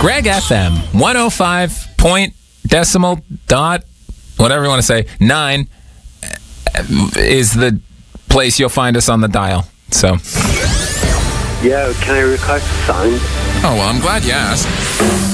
Greg FM, 105 point decimal dot, whatever you want to say, 9 is the place you'll find us on the dial. So. Yeah, can I request a sign? Oh, well, I'm glad you asked.